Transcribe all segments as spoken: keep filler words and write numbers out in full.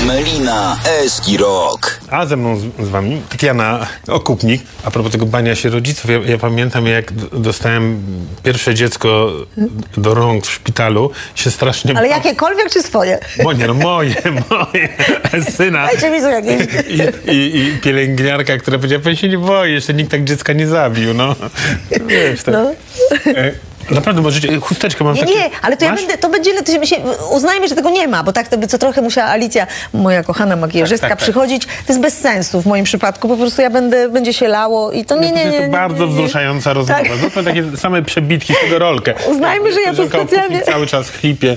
Melina Eski Rock. A ze mną z, z wami Tatiana Okupnik. A propos tego bania się rodziców, ja, ja pamiętam, jak d- dostałem pierwsze dziecko do rąk w szpitalu, się strasznie... Ale jakiekolwiek czy swoje? Moje, no moje, moje, syna. Dajcie mi tu jakieś. I, i, I pielęgniarka, która powiedziała, pan się nie boi, jeszcze nikt tak dziecka nie zabił, no. Wiesz, tak. No. E, Naprawdę, możecie... Chusteczkę mam Nie, takie... nie, ale to ja Masz? będę, to będzie, to się, uznajmy, że tego nie ma, bo tak to by co trochę musiała Alicja, moja kochana makijażystka, Tak, tak, tak. przychodzić. To jest bez sensu w moim przypadku, po prostu ja będę, będzie się lało i to nie, nie, nie. To nie, jest bardzo nie, nie. wzruszająca rozmowa. Tak. Zróbmy takie same przebitki z tego rolkę. Uznajmy, że ja to Koleżanka specjalnie- Okupnik cały czas chlipie.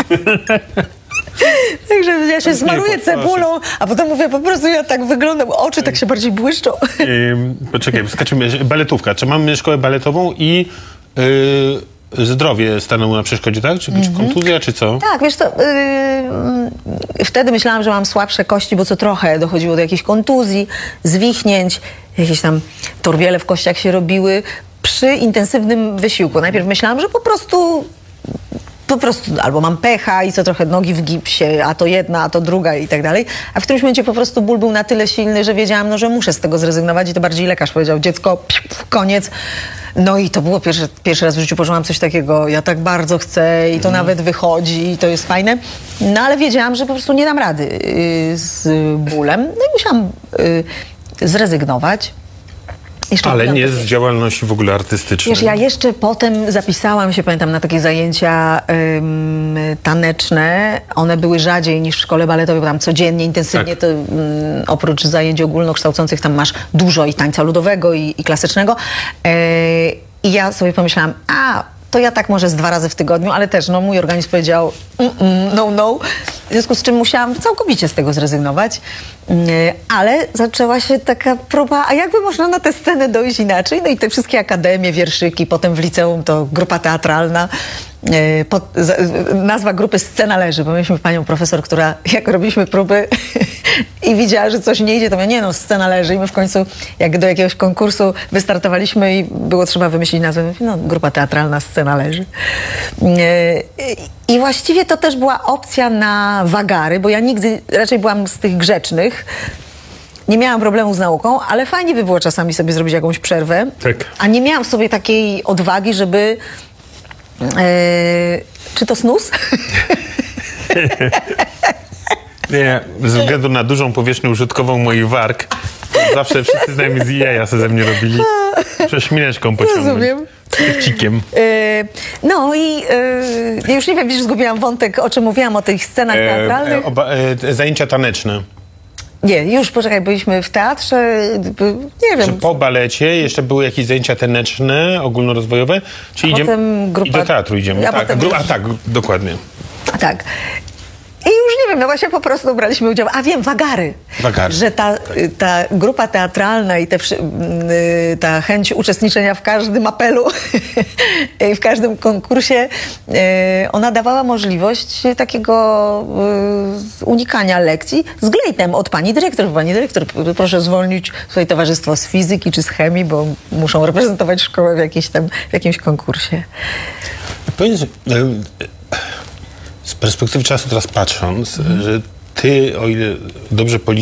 Także ja się smaruję proszę. cebulą, a potem mówię, po prostu ja tak wyglądam, oczy tak się bardziej błyszczą. Ym, poczekaj, skaczymy. Baletówka. Czy mamy szkołę baletową i yy, zdrowie stanęło na przeszkodzie, tak? Czy, czy kontuzja, czy co? Tak, wiesz co, yy, wtedy myślałam, że mam słabsze kości, bo co trochę dochodziło do jakichś kontuzji, zwichnięć, jakieś tam torbiele w kościach się robiły przy intensywnym wysiłku. Najpierw myślałam, że po prostu po prostu albo mam pecha i co trochę nogi w gipsie, a to jedna, a to druga i tak dalej. A w którymś momencie po prostu ból był na tyle silny, że wiedziałam, no, że muszę z tego zrezygnować i to bardziej lekarz powiedział, dziecko, pff, koniec. No i to było pierwszy, pierwszy raz w życiu, pożyłam coś takiego, ja tak bardzo chcę i to mm. nawet wychodzi i to jest fajne. No ale wiedziałam, że po prostu nie dam rady yy, z bólem. No i musiałam yy, zrezygnować. Jeszcze Ale potem- nie z działalności w ogóle artystycznej. Wiesz, ja jeszcze potem zapisałam się, pamiętam, na takie zajęcia ym, taneczne. One były rzadziej niż w szkole baletowej, bo tam codziennie, intensywnie, Tak. to ym, oprócz zajęć ogólnokształcących tam masz dużo i tańca ludowego i, i klasycznego. Yy, I ja sobie pomyślałam, a to ja tak może z dwa razy w tygodniu, ale też no, mój organizm powiedział mm, mm, no, no. W związku z czym musiałam całkowicie z tego zrezygnować. Yy, ale zaczęła się taka próba, a jakby można na tę scenę dojść inaczej? No i te wszystkie akademie, wierszyki, potem w liceum to grupa teatralna. Yy, pod, z, nazwa grupy Scena leży, bo mieliśmy panią profesor, która jak robiliśmy próby i widziała, że coś nie idzie, to mówię, nie no, scena leży. I my w końcu, jak do jakiegoś konkursu wystartowaliśmy i było trzeba wymyślić nazwę, mówię, no, grupa teatralna Scena leży. Yy, I właściwie to też była opcja na wagary, bo ja nigdy, raczej byłam z tych grzecznych, nie miałam problemu z nauką, ale fajnie by było czasami sobie zrobić jakąś przerwę, Tak. a nie miałam w sobie takiej odwagi, żeby... Yy, czy to snus? Nie, ze względu na dużą powierzchnię użytkową moich warg, to zawsze wszyscy znajomi z jaja se ze mnie robili. Prześmineczką pociągnąć. Rozumiem. Cikiem. Yy, no i yy, już nie wiem, wiesz, zgubiłam wątek, o czym mówiłam, o tych scenach teatralnych. E, oba, e, zajęcia taneczne. Nie, już poczekaj, byliśmy w teatrze, nie wiem. Czy po balecie jeszcze były jakieś zajęcia taneczne, ogólnorozwojowe? Czy A idziemy potem grupa- i do teatru idziemy? a tak, potem gru, już- a tak, dokładnie. Tak. I już nie wiem, no właśnie po prostu braliśmy udział. A wiem, wagary. Wagary. Że ta, ta grupa teatralna i te, wszy- y, ta chęć uczestniczenia w każdym apelu i w każdym konkursie, y, ona dawała możliwość takiego y, unikania lekcji z glejtem od pani dyrektor. Pani dyrektor, proszę zwolnić swoje towarzystwo z fizyki czy z chemii, bo muszą reprezentować szkołę w, jakiejś tam, w jakimś konkursie. Powiedz, e, z perspektywy czasu teraz patrząc, że ty, o ile dobrze policzyłem,